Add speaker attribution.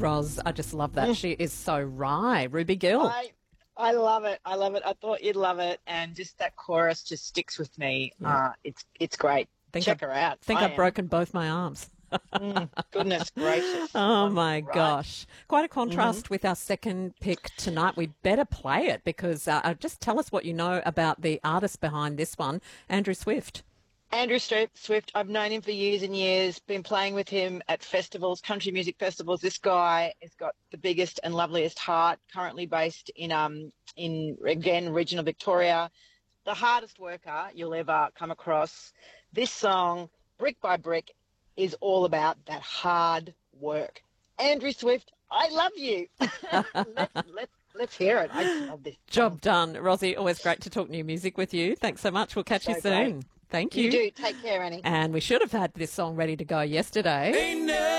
Speaker 1: Ros. I just love that. She is so wry. Ruby Gill.
Speaker 2: I love it. I love it. I thought you'd love it, and just that chorus just sticks with me.
Speaker 1: Yeah.
Speaker 2: It's great. Check her out.
Speaker 1: I think I've broken both my arms.
Speaker 2: Goodness gracious.
Speaker 1: Oh, my gosh. Quite a contrast with our second pick tonight. We better play it because just tell us what you know about the artist behind this one, Andrew Swift.
Speaker 2: Andrew Swift, I've known him for years and years, been playing with him at festivals, country music festivals. This guy has got the biggest and loveliest heart, currently based in again, regional Victoria. The hardest worker you'll ever come across. This song, Brick by Brick, is all about that hard work. Andrew Swift, I love you. Let's hear it. I just love this.
Speaker 1: Job done. Rosie, always great to talk new music with you. Thanks so much. We'll catch you soon.
Speaker 2: Great.
Speaker 1: Thank you.
Speaker 2: You do. Take care, Annie.
Speaker 1: And we should have had this song ready to go yesterday.